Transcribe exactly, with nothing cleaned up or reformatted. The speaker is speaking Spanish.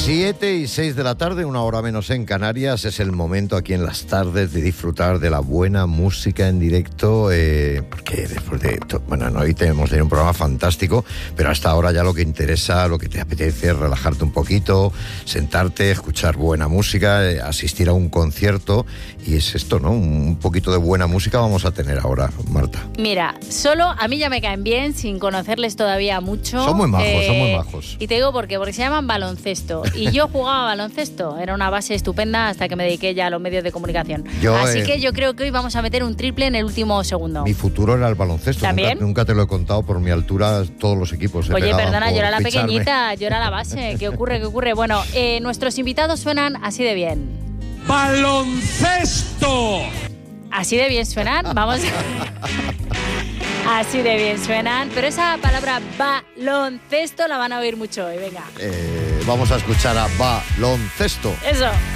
Siete y seis de la tarde, una hora menos en Canarias. Es el momento aquí en las tardes de disfrutar de la buena música en directo, eh, porque después de esto, bueno, hoy tenemos un programa fantástico, pero hasta ahora ya lo que interesa, lo que te apetece es relajarte un poquito, sentarte, escuchar buena música, eh, asistir a un concierto, y es esto, ¿no? Un poquito de buena música vamos a tener ahora, Marta. Mira, solo a mí ya me caen bien, sin conocerles todavía mucho. Son muy majos, eh, son muy majos. Y te digo por qué, porque se llaman baloncesto. Y yo jugaba baloncesto, era una base estupenda hasta que me dediqué ya a los medios de comunicación. Yo, Así eh, que yo creo que hoy vamos a meter un triple en el último segundo. Mi futuro era el baloncesto. ¿También? Nunca, nunca te lo he contado, por mi altura todos los equipos se Oye, pegaban perdona, por yo era la ficharme. pequeñita, yo era la base. ¿Qué ocurre? ¿Qué ocurre? Bueno, eh, nuestros invitados suenan así de bien. ¡Baloncesto! Así de bien suenan, vamos. Así de bien suenan, pero esa palabra baloncesto la van a oír mucho hoy, venga. Eh, vamos a escuchar a Baloncesto. Eso.